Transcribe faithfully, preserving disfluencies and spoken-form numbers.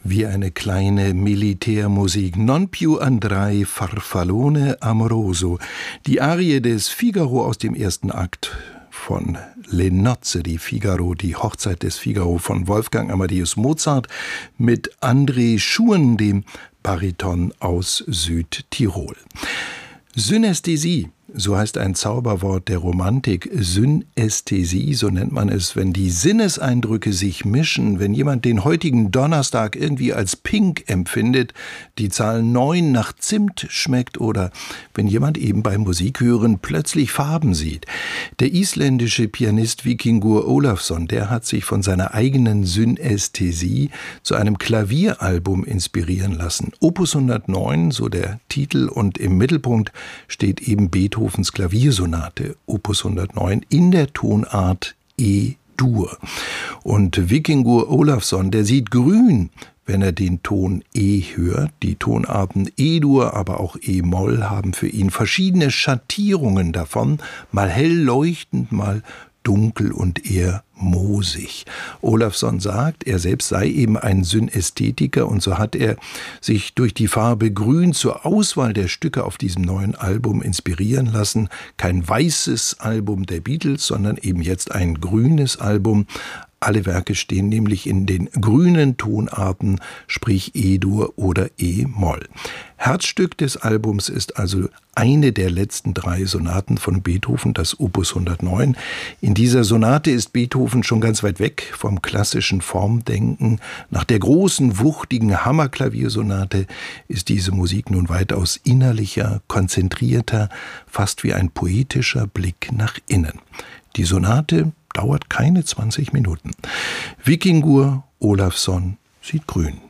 wie eine kleine Militärmusik. Non più andrai farfallone amoroso. Die Arie des Figaro aus dem ersten Akt von Le Nozze di Figaro, die Hochzeit des Figaro von Wolfgang Amadeus Mozart mit André Schuhen, dem Bariton aus Südtirol. Synästhesie, so heißt ein Zauberwort der Romantik. Synästhesie, so nennt man es, wenn die Sinneseindrücke sich mischen, wenn jemand den heutigen Donnerstag irgendwie als pink empfindet, die Zahl neun nach Zimt schmeckt oder wenn jemand eben beim Musikhören plötzlich Farben sieht. Der isländische Pianist Víkingur Ólafsson, der hat sich von seiner eigenen Synästhesie zu einem Klavieralbum inspirieren lassen. Opus hundertneun, so der Titel, und im Mittelpunkt steht eben Beethoven Beethovens Klaviersonate, Opus hundertneun, in der Tonart E-Dur. Und Víkingur Ólafsson, der sieht grün, wenn er den Ton E hört. Die Tonarten E-Dur, aber auch E-Moll haben für ihn verschiedene Schattierungen davon, mal hell leuchtend, mal dunkel und eher moosig. Ólafsson sagt, er selbst sei eben ein Synästhetiker und so hat er sich durch die Farbe Grün zur Auswahl der Stücke auf diesem neuen Album inspirieren lassen. Kein weißes Album der Beatles, sondern eben jetzt ein grünes Album. Alle Werke stehen nämlich in den grünen Tonarten, sprich E-Dur oder E-Moll. Herzstück des Albums ist also eine der letzten drei Sonaten von Beethoven, das Opus hundertneun. In dieser Sonate ist Beethoven schon ganz weit weg vom klassischen Formdenken. Nach der großen, wuchtigen Hammerklaviersonate ist diese Musik nun weitaus innerlicher, konzentrierter, fast wie ein poetischer Blick nach innen. Die Sonate dauert keine zwanzig Minuten. Víkingur Ólafsson sieht grün.